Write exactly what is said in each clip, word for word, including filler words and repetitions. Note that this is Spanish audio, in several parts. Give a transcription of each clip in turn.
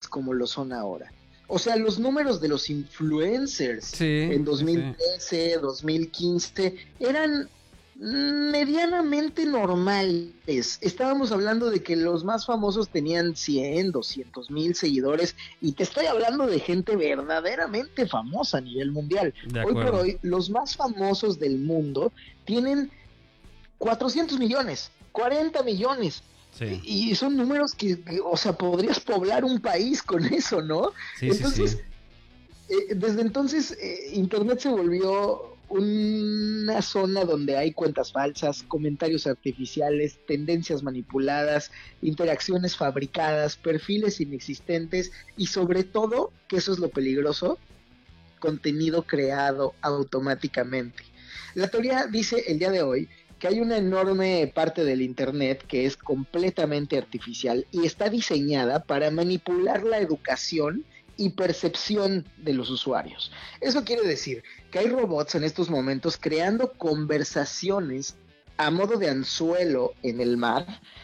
como lo son ahora. O sea, los números de los influencers sí, en dos mil trece, sí. dos mil quince eran medianamente normales. Estábamos hablando de que los más famosos tenían cien, doscientos mil seguidores, y te estoy hablando de gente verdaderamente famosa a nivel mundial. Hoy por hoy, los más famosos del mundo tienen cuatrocientos millones, cuarenta millones. Sí. Y son números que, que, o sea, podrías poblar un país con eso, ¿no? Sí, entonces, sí, sí. Eh, desde entonces, eh, Internet se volvió una zona donde hay cuentas falsas, comentarios artificiales, tendencias manipuladas, interacciones fabricadas, perfiles inexistentes y sobre todo, que eso es lo peligroso, contenido creado automáticamente. La teoría dice el día de hoy que hay una enorme parte del Internet que es completamente artificial y está diseñada para manipular la educación y percepción de los usuarios. Eso quiere decir que hay robots en estos momentos creando conversaciones a modo de anzuelo en el mar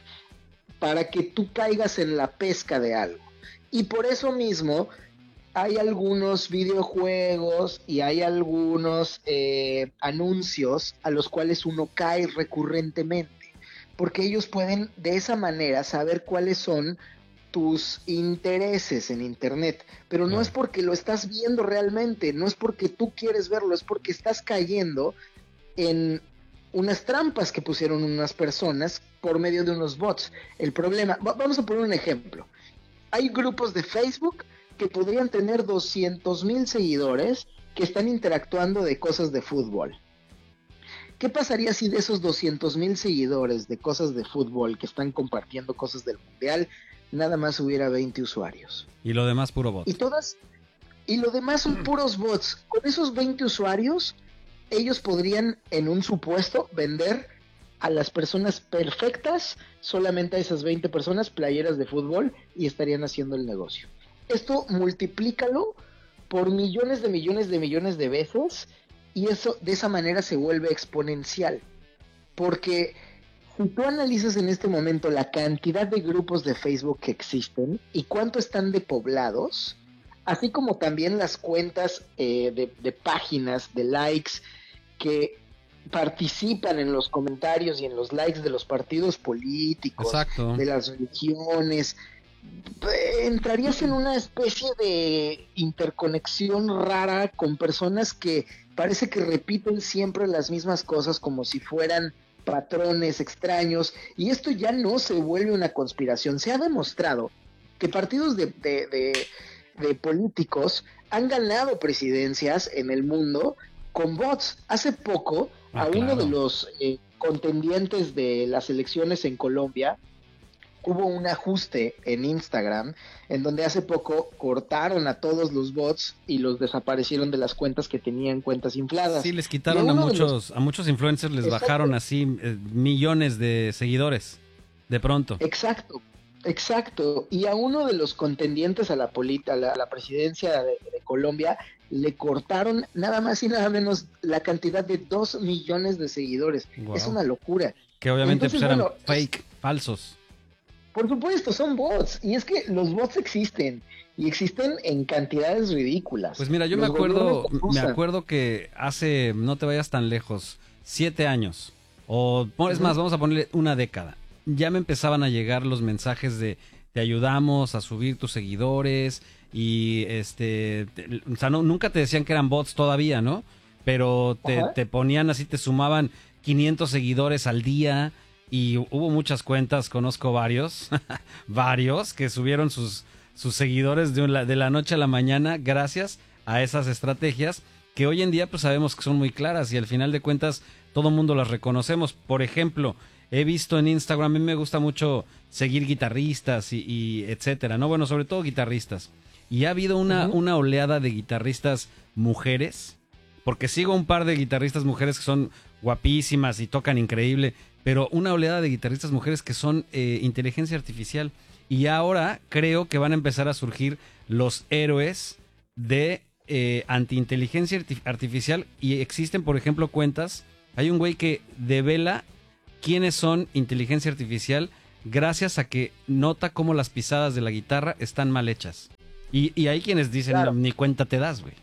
para que tú caigas en la pesca de algo. Y por eso mismo hay algunos videojuegos y hay algunos eh, anuncios a los cuales uno cae recurrentemente, porque ellos pueden de esa manera saber cuáles son tus intereses en Internet, pero no Claro. es porque lo estás viendo realmente, no es porque tú quieres verlo, es porque estás cayendo en unas trampas que pusieron unas personas por medio de unos bots. El problema, vamos a poner un ejemplo. Hay grupos de Facebook que podrían tener doscientos mil seguidores que están interactuando de cosas de fútbol. ¿Qué pasaría si de esos doscientos mil seguidores de cosas de fútbol que están compartiendo cosas del mundial, nada más hubiera veinte usuarios? Y lo demás puro bot. Y todas, y lo demás son puros bots. Con esos veinte usuarios, ellos podrían, en un supuesto, vender a las personas perfectas, solamente a esas veinte personas, playeras de fútbol, y estarían haciendo el negocio. Esto multiplícalo por millones de millones de millones de veces, y eso de esa manera se vuelve exponencial. Porque si tú analizas en este momento la cantidad de grupos de Facebook que existen y cuánto están de poblados, así como también las cuentas eh, de, de páginas, de likes, que participan en los comentarios y en los likes de los partidos políticos, Exacto. de las religiones, entrarías en una especie de interconexión rara con personas que parece que repiten siempre las mismas cosas como si fueran patrones extraños, y esto ya no se vuelve una conspiración. Se ha demostrado que partidos de, de, de, de políticos han ganado presidencias en el mundo con bots. Hace poco ah, a claro. uno de los eh, contendientes de las elecciones en Colombia hubo un ajuste en Instagram en donde hace poco cortaron a todos los bots y los desaparecieron de las cuentas que tenían cuentas infladas. Sí, les quitaron a muchos, los... a muchos influencers, les Exacto. bajaron así eh, millones de seguidores de pronto. Exacto, exacto. Y a uno de los contendientes a la, polita, a la, a la presidencia de, de Colombia le cortaron nada más y nada menos la cantidad de dos millones de seguidores. Wow. Es una locura. Que obviamente Entonces, pues eran bueno, fake, falsos. Por supuesto, son bots. Y es que los bots existen. Y existen en cantidades ridículas. Pues mira, yo me acuerdo, me acuerdo que hace, no te vayas tan lejos, siete años. O es más, uh-huh. vamos a ponerle una década. Ya me empezaban a llegar los mensajes de te ayudamos a subir tus seguidores. Y este, te, o sea, no, nunca te decían que eran bots todavía, ¿no? Pero te, uh-huh. te ponían así, te sumaban quinientos seguidores al día. Y hubo muchas cuentas, conozco varios, varios que subieron sus, sus seguidores de, una, de la noche a la mañana gracias a esas estrategias que hoy en día pues sabemos que son muy claras y al final de cuentas todo mundo las reconocemos. Por ejemplo, he visto en Instagram, a mí me gusta mucho seguir guitarristas y, y etcétera, ¿no? Bueno, sobre todo guitarristas. Y ha habido una, uh-huh. una oleada de guitarristas mujeres, porque sigo un par de guitarristas mujeres que son guapísimas y tocan increíble, pero una oleada de guitarristas mujeres que son eh, inteligencia artificial. Y ahora creo que van a empezar a surgir los héroes de eh, antiinteligencia artificial. Y existen, por ejemplo, cuentas. Hay un güey que devela quiénes son inteligencia artificial gracias a que nota cómo las pisadas de la guitarra están mal hechas. Y, y hay quienes dicen, Claro. ni cuenta te das, güey.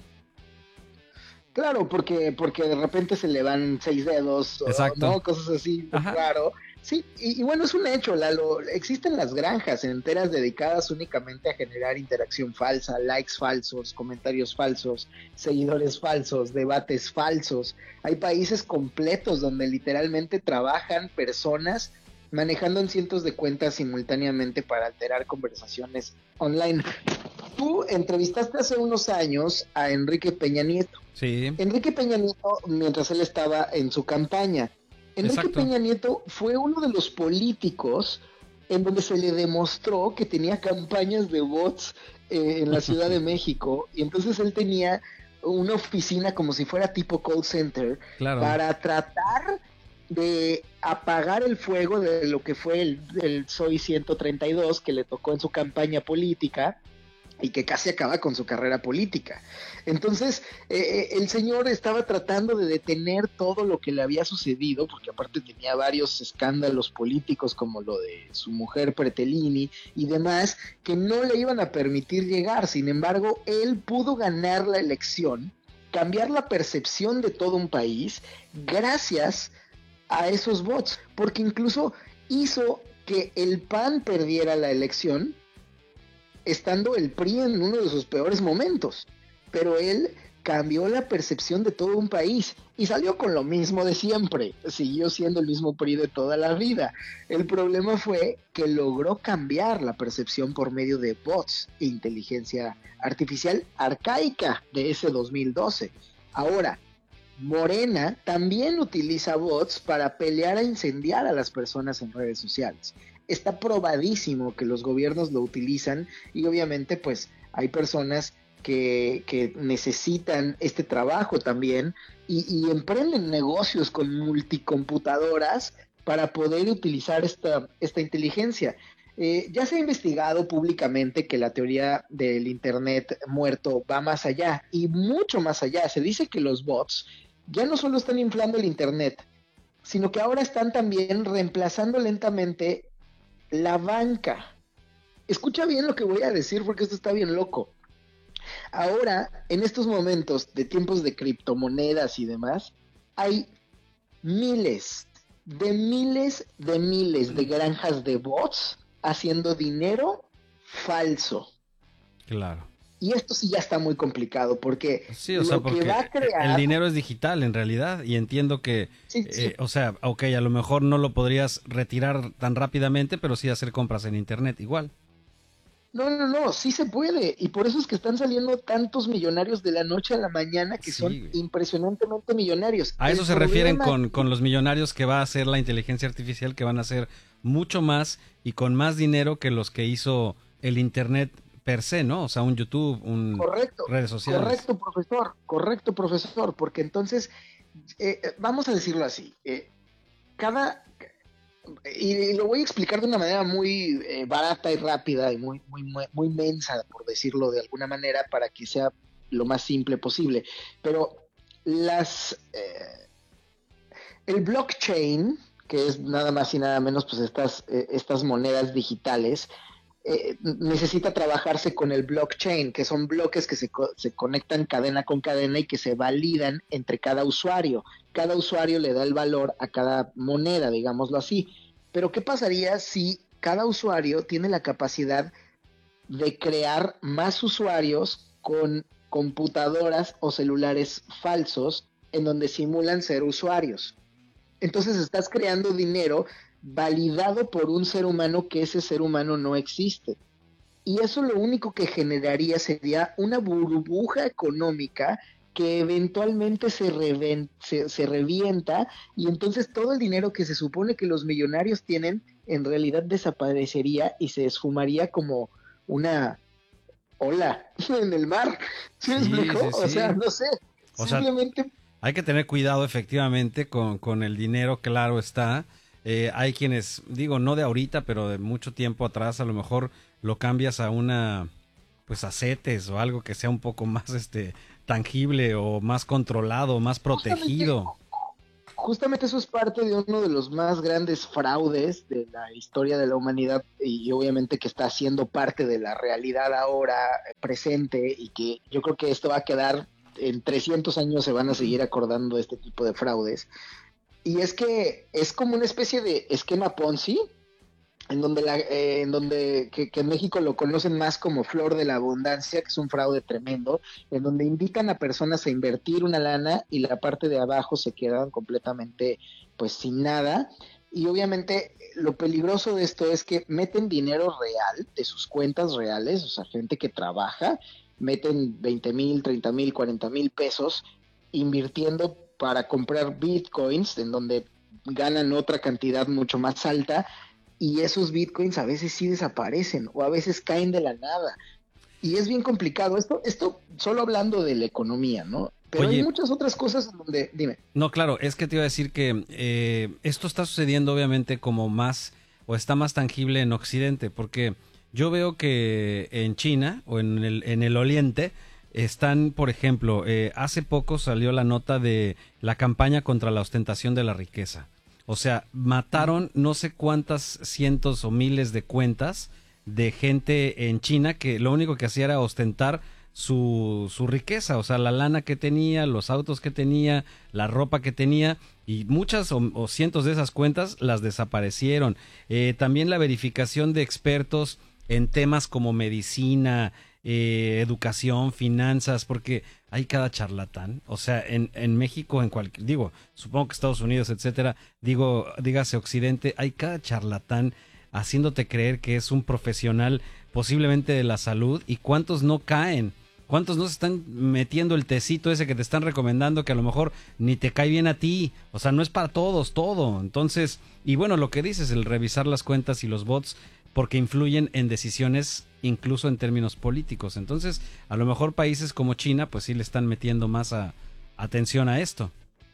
Claro, porque, porque de repente se le van seis dedos, o, Exacto. ¿no? Cosas así, Ajá. claro. Sí, y, y bueno, es un hecho, Lalo. Existen las granjas enteras dedicadas únicamente a generar interacción falsa, likes falsos, comentarios falsos, seguidores falsos, debates falsos. Hay países completos donde literalmente trabajan personas manejando en cientos de cuentas simultáneamente para alterar conversaciones online. Tú entrevistaste hace unos años a Enrique Peña Nieto. Sí. Enrique Peña Nieto, mientras él estaba en su campaña, Enrique Exacto. Peña Nieto fue uno de los políticos en donde se le demostró que tenía campañas de bots eh, en la Ciudad de México, y entonces él tenía una oficina como si fuera tipo call center, Claro. para tratar de apagar el fuego de lo que fue el, el Soy ciento treinta y dos que le tocó en su campaña política y que casi acaba con su carrera política. Entonces, eh, el señor estaba tratando de detener todo lo que le había sucedido, porque aparte tenía varios escándalos políticos como lo de su mujer Pretelini y demás, que no le iban a permitir llegar. Sin embargo, él pudo ganar la elección, cambiar la percepción de todo un país gracias a esos bots, porque incluso hizo que el P A N perdiera la elección, estando el P R I en uno de sus peores momentos, pero él cambió la percepción de todo un país y salió con lo mismo de siempre, siguió siendo el mismo P R I de toda la vida. El problema fue que logró cambiar la percepción por medio de bots e inteligencia artificial arcaica de ese dos mil doce. Ahora, Morena también utiliza bots para pelear e incendiar a las personas en redes sociales. Está probadísimo que los gobiernos lo utilizan y obviamente pues hay personas que, que necesitan este trabajo también y, y emprenden negocios con multicomputadoras para poder utilizar esta, esta inteligencia. Eh, ya se ha investigado públicamente que la teoría del Internet muerto va más allá y mucho más allá. Se dice que los bots ya no solo están inflando el Internet, sino que ahora están también reemplazando lentamente la banca. Escucha bien lo que voy a decir porque esto está bien loco. Ahora, en estos momentos de tiempos de criptomonedas y demás, hay miles de miles de miles de granjas de bots haciendo dinero falso. Claro. Y esto sí ya está muy complicado porque, sí, o sea, lo porque que va a crear... el dinero es digital en realidad y entiendo que, sí, sí. Eh, o sea, ok, a lo mejor no lo podrías retirar tan rápidamente, pero sí hacer compras en internet igual. No, no, no, sí se puede y por eso es que están saliendo tantos millonarios de la noche a la mañana que Sí, son güey. impresionantemente millonarios. A eso El se refieren problema- con, con los millonarios que va a hacer la inteligencia artificial, que van a hacer mucho más y con más dinero que los que hizo el internet per se, ¿no? O sea, un YouTube, un Correcto, redes sociales. correcto, profesor, correcto, profesor, porque entonces, eh, eh, vamos a decirlo así, eh, cada, y, y lo voy a explicar de una manera muy eh, barata y rápida y muy, muy, muy, muy mensa, por decirlo de alguna manera, para que sea lo más simple posible, pero las, eh, el blockchain, que es nada más y nada menos, pues estas, eh, estas monedas digitales, Eh, necesita trabajarse con el blockchain, que son bloques que se, co- se conectan cadena con cadena y que se validan entre cada usuario. Cada usuario le da el valor a cada moneda, digámoslo así. Pero ¿qué pasaría si cada usuario tiene la capacidad de crear más usuarios con computadoras o celulares falsos en donde simulan ser usuarios? Entonces estás creando dinero validado por un ser humano que ese ser humano no existe. Y eso lo único que generaría sería una burbuja económica que eventualmente se, reven- se, se revienta y entonces todo el dinero que se supone que los millonarios tienen en realidad desaparecería y se esfumaría como una ola en el mar. ¿Sí me Sí, explicó? sí, O sí. sea, no sé. O sea, Simplemente hay que tener cuidado efectivamente con, con el dinero, claro está. Eh, hay quienes, digo, no de ahorita, pero de mucho tiempo atrás, a lo mejor lo cambias a una, pues a CETES o algo que sea un poco más este tangible o más controlado, más protegido. justamente eso es parte de uno de los más grandes fraudes de la historia de la humanidad y obviamente que está siendo parte de la realidad ahora presente y que yo creo que esto va a quedar, en trescientos años se van a seguir acordando de este tipo de fraudes. Y es que es como una especie de esquema Ponzi, en donde, la, eh, en donde que, que en México lo conocen más como flor de la abundancia, que es un fraude tremendo, en donde invitan a personas a invertir una lana y la parte de abajo se quedan completamente pues sin nada. Y obviamente lo peligroso de esto es que meten dinero real de sus cuentas reales, o sea, gente que trabaja, meten veinte mil, treinta mil, cuarenta mil pesos invirtiendo para comprar bitcoins, en donde ganan otra cantidad mucho más alta, y esos bitcoins a veces sí desaparecen o a veces caen de la nada. Y es bien complicado. Esto, esto solo hablando de la economía, ¿no? Pero Oye, hay muchas otras cosas en donde, dime. No, claro, es que te iba a decir que eh, esto está sucediendo obviamente como más, o está más tangible en Occidente, porque yo veo que en China o en el, en el Oriente están, por ejemplo, eh, hace poco salió la nota de la campaña contra la ostentación de la riqueza. O sea, mataron no sé cuántas cientos o miles de cuentas de gente en China que lo único que hacía era ostentar su, su riqueza, o sea, la lana que tenía, los autos que tenía, la ropa que tenía, y muchas o, o cientos de esas cuentas las desaparecieron. Eh, también la verificación de expertos en temas como medicina, eh, educación, finanzas, porque hay cada charlatán, o sea, en, en México, en cualquier, digo, supongo que Estados Unidos, etcétera, digo, dígase Occidente, hay cada charlatán haciéndote creer que es un profesional posiblemente de la salud, y cuántos no caen, cuántos no se están metiendo el tecito ese que te están recomendando que a lo mejor ni te cae bien a ti, o sea, no es para todos, todo, entonces, y bueno, lo que dices, el revisar las cuentas y los bots, porque influyen en decisiones incluso en términos políticos. Entonces, a lo mejor países como China, pues sí le están metiendo más a, atención a esto.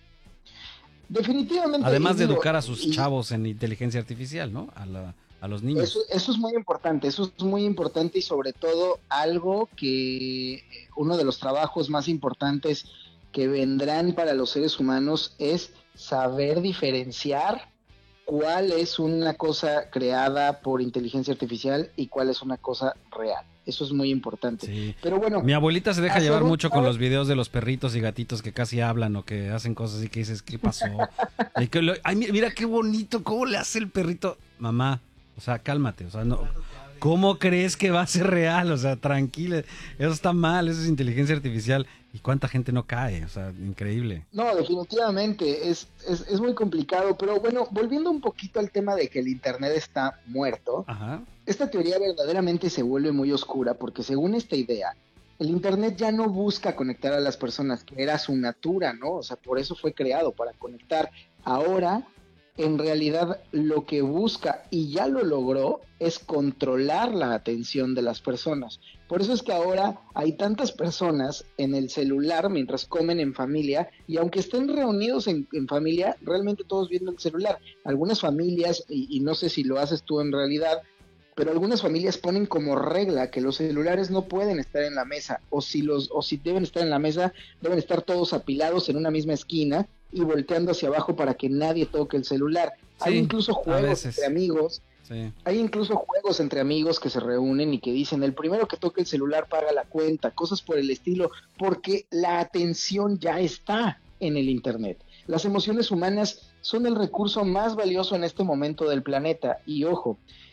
Definitivamente. Además de digo, educar a sus y, chavos en inteligencia artificial, ¿no? A, la, a los niños. Eso, eso es muy importante, eso es muy importante y sobre todo algo que uno de los trabajos más importantes que vendrán para los seres humanos es saber diferenciar cuál es una cosa creada por inteligencia artificial y cuál es una cosa real. Eso es muy importante. Sí. Pero bueno, mi abuelita se deja llevar un... mucho con los videos de los perritos y gatitos que casi hablan o que hacen cosas y que dices, ¿qué pasó? Y que lo... Ay, mira qué bonito, ¿cómo le hace el perrito? Mamá, o sea, cálmate, o sea, no... ¿Cómo crees que va a ser real? O sea, tranquila, eso está mal, eso es inteligencia artificial. ¿Y cuánta gente no cae? O sea, increíble. No, definitivamente, es, es, es muy complicado, pero bueno, volviendo un poquito al tema de que el Internet está muerto, Ajá. Esta teoría verdaderamente se vuelve muy oscura porque según esta idea, el Internet ya no busca conectar a las personas, que era su natura, ¿no? O sea, por eso fue creado, para conectar. Ahora, en realidad, lo que busca, y ya lo logró, es controlar la atención de las personas. Por eso es que ahora hay tantas personas en el celular mientras comen en familia, y aunque estén reunidos en, en familia, realmente todos viendo el celular. Algunas familias, y, y no sé si lo haces tú en realidad, pero algunas familias ponen como regla que los celulares no pueden estar en la mesa, o si los, o si deben estar en la mesa, deben estar todos apilados en una misma esquina y volteando hacia abajo para que nadie toque el celular. Sí, hay incluso juegos entre amigos, sí. hay incluso juegos entre amigos que se reúnen y que dicen, el primero que toque el celular paga la cuenta, cosas por el estilo, porque la atención ya está en el Internet. Las emociones humanas son el recurso más valioso en este momento del planeta, y ojo,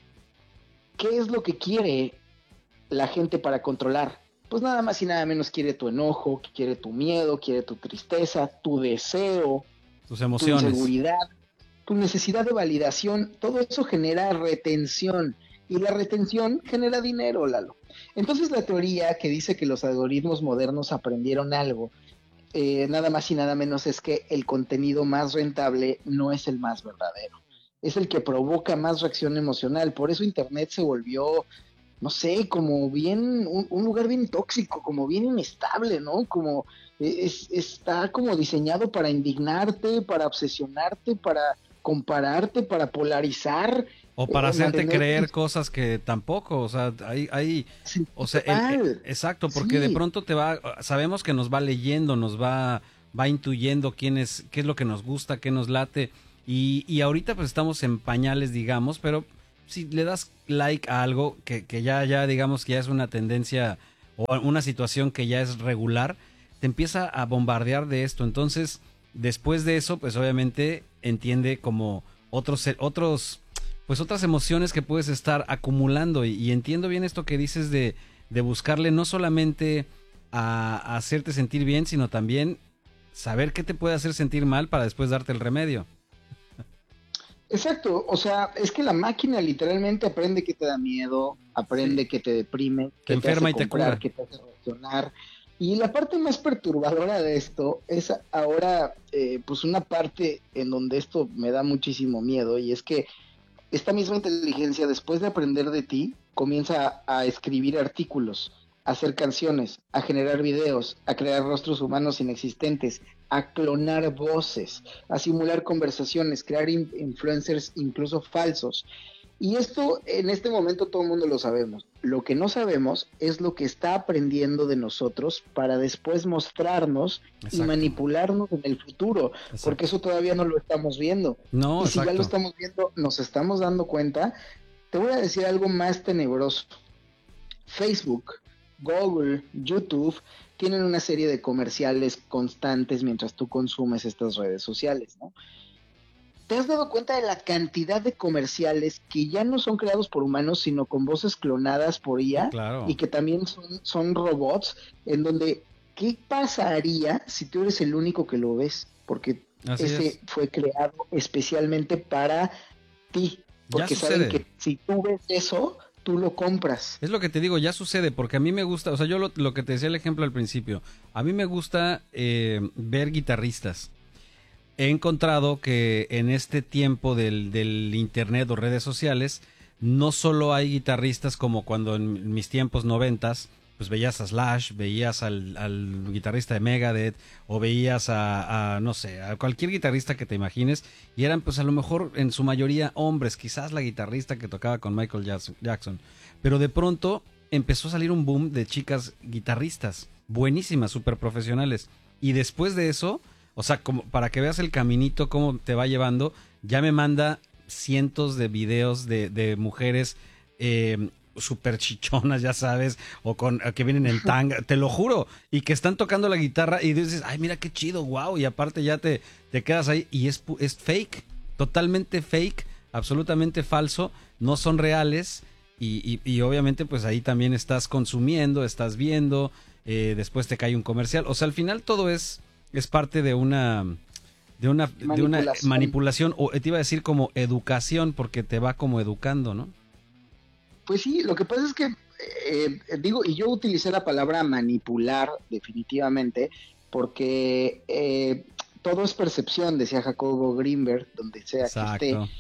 ¿qué es lo que quiere la gente para controlar? Pues nada más y nada menos quiere tu enojo, quiere tu miedo, quiere tu tristeza, tu deseo, tus emociones, tu inseguridad, tu necesidad de validación. Todo eso genera retención y la retención genera dinero, Lalo. Entonces la teoría que dice que los algoritmos modernos aprendieron algo, eh, nada más y nada menos es que el contenido más rentable no es el más verdadero. Es el que provoca más reacción emocional. Por eso Internet se volvió, no sé, como bien, un, un lugar bien tóxico, como bien inestable, ¿no? Como es, está como diseñado para indignarte, para obsesionarte, para compararte, para polarizar. O para eh, hacerte mantener... creer cosas que tampoco, o sea, hay, hay sí, o sea, el, el, exacto, porque sí. de pronto te va, sabemos que nos va leyendo, nos va va intuyendo quién es, qué es lo que nos gusta, qué nos late. Y, y ahorita pues estamos en pañales, digamos, pero si le das like a algo que, que ya, ya digamos que ya es una tendencia o una situación que ya es regular, te empieza a bombardear de esto. Entonces, después de eso, pues obviamente entiende como otros, otros, pues otras emociones que puedes estar acumulando. Y, y entiendo bien esto que dices de, de buscarle no solamente a, a hacerte sentir bien, sino también saber qué te puede hacer sentir mal para después darte el remedio. Exacto, o sea, es que la máquina literalmente aprende que te da miedo, aprende Sí. que te deprime, que Te enferma y te cura. que te hace reaccionar. Y la parte más perturbadora de esto es ahora, eh, pues una parte en donde esto me da muchísimo miedo, y es que esta misma inteligencia, después de aprender de ti, comienza a, a escribir artículos, a hacer canciones, a generar videos, a crear rostros humanos inexistentes, a clonar voces, a simular conversaciones, crear in- influencers incluso falsos. Y esto en este momento todo el mundo lo sabemos. Lo que no sabemos es lo que está aprendiendo de nosotros para después mostrarnos y Exacto. manipularnos en el futuro, Exacto. porque eso todavía no lo estamos viendo. No, y si exacto. ya lo estamos viendo, nos estamos dando cuenta. Te voy a decir algo más tenebroso. Facebook, Google, YouTube tienen una serie de comerciales constantes mientras tú consumes estas redes sociales, ¿no? ¿Te has dado cuenta de la cantidad de comerciales que ya no son creados por humanos, sino con voces clonadas por I A? Sí, claro. Y que también son, son robots, en donde, ¿qué pasaría si tú eres el único que lo ves? Porque Así ese es. fue creado especialmente para ti. Porque Ya saben sucede. que si tú ves eso, tú lo compras. Es lo que te digo, ya sucede, porque a mí me gusta, o sea, yo lo, lo que te decía el ejemplo al principio, a mí me gusta eh, ver guitarristas. He encontrado que en este tiempo del, del internet o redes sociales, no solo hay guitarristas como cuando en mis tiempos noventas, pues veías a Slash, veías al, al guitarrista de Megadeth, o veías a, a, no sé, a cualquier guitarrista que te imagines, y eran pues a lo mejor en su mayoría hombres, quizás la guitarrista que tocaba con Michael Jackson, pero de pronto empezó a salir un boom de chicas guitarristas, buenísimas, súper profesionales, y después de eso, o sea, como para que veas el caminito, cómo te va llevando, ya me manda cientos de videos de, de mujeres eh, súper chichonas, ya sabes, o con que vienen en tanga, te lo juro, y que están tocando la guitarra y dices, ay, mira qué chido, wow, y aparte ya te, te quedas ahí y es, es fake, totalmente fake, absolutamente falso, no son reales y, y, y obviamente pues ahí también estás consumiendo, estás viendo, eh, después te cae un comercial, o sea, al final todo es... es parte de una de una de una manipulación, o te iba a decir como educación, porque te va como educando, ¿no? Pues sí, lo que pasa es que eh, digo, y yo utilicé la palabra manipular definitivamente, porque eh, todo es percepción, decía Jacobo Greenberg, donde sea Exacto. que esté,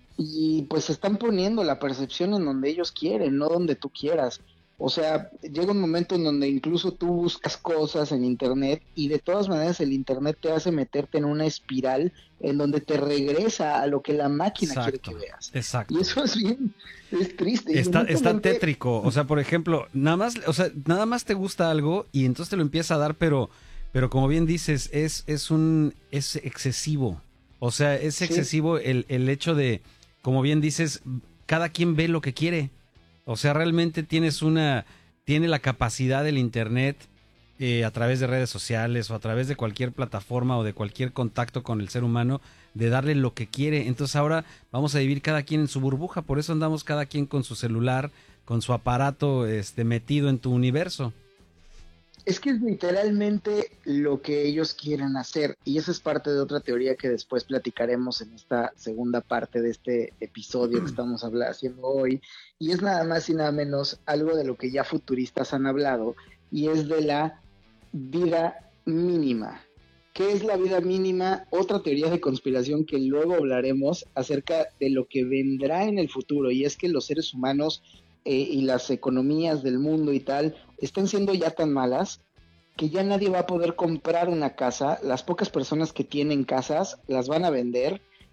y pues se están poniendo la percepción en donde ellos quieren, no donde tú quieras. O sea, llega un momento en donde incluso tú buscas cosas en internet y de todas maneras el internet te hace meterte en una espiral en donde te regresa a lo que la máquina exacto, quiere que veas. Exacto. Y eso es bien, es triste. Está, está tétrico. O sea, por ejemplo, nada más, o sea, nada más te gusta algo y entonces te lo empieza a dar, pero, pero como bien dices, es, es un, es excesivo. O sea, es excesivo sí. el, el hecho de, como bien dices, cada quien ve lo que quiere. O sea, realmente tienes una, tiene la capacidad del internet eh, a través de redes sociales o a través de cualquier plataforma o de cualquier contacto con el ser humano de darle lo que quiere. Entonces ahora vamos a vivir cada quien en su burbuja, por eso andamos cada quien con su celular, con su aparato este, metido en tu universo. Es que es literalmente lo que ellos quieren hacer, y esa es parte de otra teoría que después platicaremos en esta segunda parte de este episodio que estamos hablando, haciendo hoy, y es nada más y nada menos algo de lo que ya futuristas han hablado, y es de la vida mínima. ¿Qué es la vida mínima? Otra teoría de conspiración que luego hablaremos acerca de lo que vendrá en el futuro, y es que los seres humanos Eh, y las economías del mundo y tal, están siendo ya tan malas que ya nadie va a poder comprar una casa, las pocas personas que tienen casas las van a vender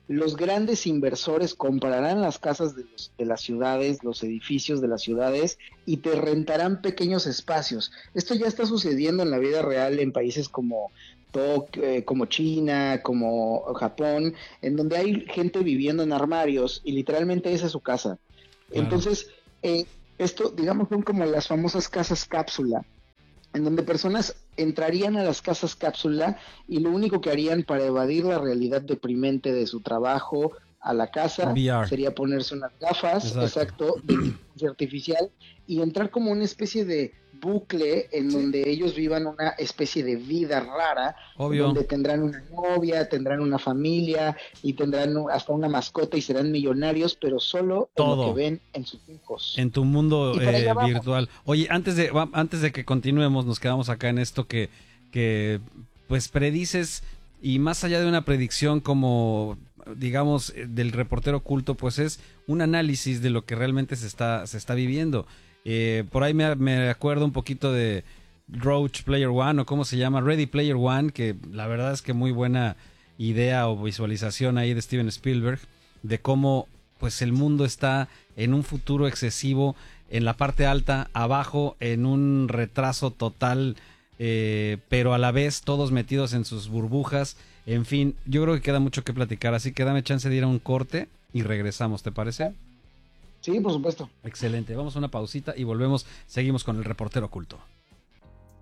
los grandes inversores comprarán las casas de, los, de las ciudades, los edificios de las ciudades y te rentarán pequeños espacios. Esto ya está sucediendo en la vida real en países como Tokio, eh, como China, como Japón, en donde hay gente viviendo en armarios y literalmente esa es su casa. Claro. Entonces, eh, esto, digamos, son como las famosas casas cápsula, en donde personas entrarían a las casas cápsula y lo único que harían para evadir la realidad deprimente de su trabajo a la casa V R sería ponerse unas gafas, exacto, exacto de inteligencia artificial y entrar como una especie de bucle en sí. donde ellos vivan una especie de vida rara, Obvio. donde tendrán una novia, tendrán una familia y tendrán hasta una mascota y serán millonarios, pero solo Todo. en lo que ven en sus hijos. En tu mundo eh, virtual. Oye, antes de antes de que continuemos, nos quedamos acá en esto que, que pues predices, y más allá de una predicción como digamos del reportero oculto, pues es un análisis de lo que realmente se está se está viviendo. Eh, por ahí me, me acuerdo un poquito de Roach Player One, o cómo se llama, Ready Player One, que la verdad es que muy buena idea o visualización ahí de Steven Spielberg, de cómo pues el mundo está en un futuro excesivo, en la parte alta, abajo en un retraso total, eh, pero a la vez todos metidos en sus burbujas. En fin, yo creo que queda mucho que platicar, así que dame chance de ir a un corte y regresamos, ¿te parece? Sí, por supuesto. Excelente, vamos a una pausita y volvemos, seguimos con el reportero oculto.